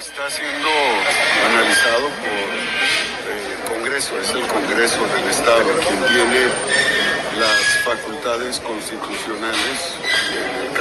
Está siendo analizado por el Congreso, es el Congreso del Estado quien tiene las facultades constitucionales